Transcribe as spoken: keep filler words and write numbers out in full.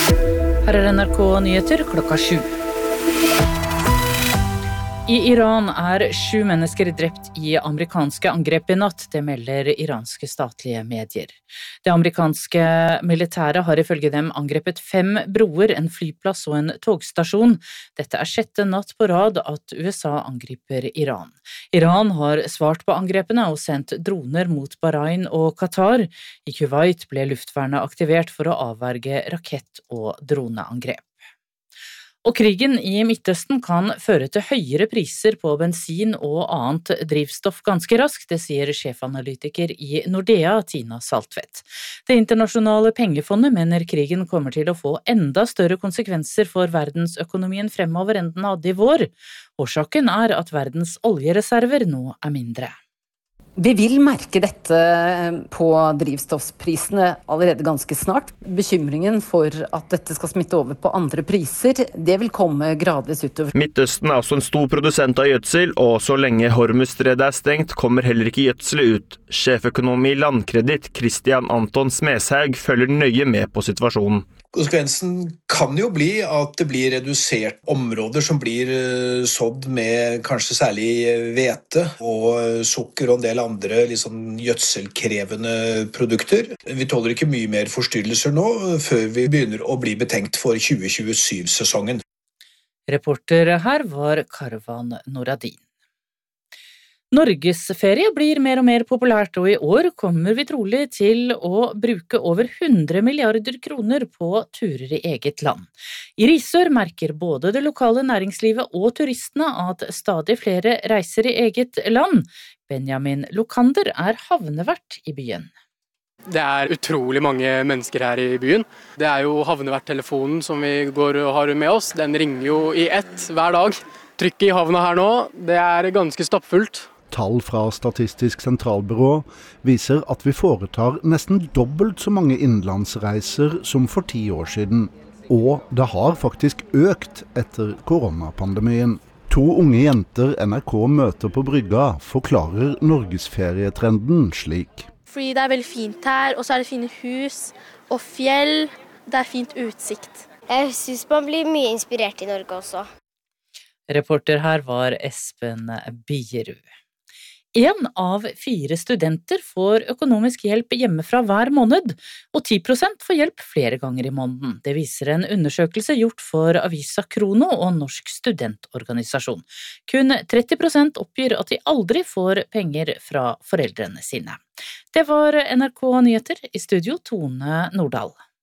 Her er N R K Nyheter klokka sju. I Iran er sju mennesker drept i amerikanske angrep i natt, det melder iranske statlige medier. Det amerikanske militæret har ifølge dem angrepet fem broer, en flyplass og en togstasjon. Dette er sjette natt på rad at U S A angriper Iran. Iran har svart på angrepene og sendt droner mot Bahrain og Qatar. I Kuwait ble luftvernet aktivert for å avverge rakett- og droneangrep. Og krigen i Midtøsten kan føre til høyere priser på bensin og annet drivstoff ganske raskt, det sier sjefanalytiker i Nordea, Tina Saltvedt. Det internasjonale pengefondet mener krigen kommer til å få enda større konsekvenser for verdensøkonomien fremover enn den hadde i vår. Årsaken er at verdens oljereserver nå er mindre. Vi vil merke dette på drivstoffprisene allerede ganske snart. Bekymringen for at dette skal smitte over på andre priser, det vil komme gradvis utover. Midtøsten er også en stor produsent av gjødsel, og så lenge Hormuzstredet er stengt, kommer heller ikke gjødselet ut. Sjeføkonom i Landkreditt, Christian Anton Smeshaug, følger nøye med på situasjonen. Konsekvensen kan jo bli at det blir redusert områder som blir sådd med kanskje særlig hvete og sukker og en del andre liksom gjødselkrevende produkter. Vi tåler ikke mye mer forstyrrelser nå før vi begynner å bli betenkt for tjue tjuesju-sesongen. Reporter her var Karvan Noradin. Norgesferie blir mer og mer populært, og i år kommer vi trolig til å bruke over hundre milliarder kroner på turer i eget land. I Risør merker både det lokale næringslivet og turistene at stadig flere reiser i eget land. Benjamin Lokander er havnevert i byen. Det er utrolig mange mennesker her i byen. Det er jo havneverttelefonen som vi går og har med oss. Den ringer jo i ett hver dag. Trykket i havna her nå, det er ganske stappfullt. Tall fra Statistisk sentralbyrå viser at vi foretar nesten dobbelt så mange innenlandsreiser som for ti år siden. Og det har faktisk økt etter koronapandemien. To unge jenter N R K møter på brygga forklarer norgesferietrenden slik. Fordi det er veldig fint her, og så er det fine hus og fjell. Det er fint utsikt. Jeg synes man blir mye inspirert i Norge også. Reporter her var Espen Bierud. En av fire studenter får økonomisk hjelp hjemmefra hver måned, og ti prosent får hjelp flere ganger i måneden. Det viser en undersøkelse gjort for Avisa Krono og Norsk studentorganisasjon. Kun tretti prosent oppgir at de aldri får penger fra foreldrene sine. Det var N R K Nyheter, i studio Tone Nordahl.